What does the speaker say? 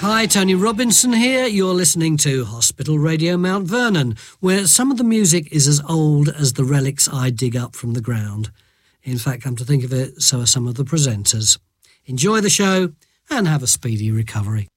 Hi, Tony Robinson here. You're listening to Hospital Radio Mount Vernon, where some of the music is as old as the relics I dig up from the ground. In fact, come to think of it, so are some of the presenters. Enjoy the show and have a speedy recovery.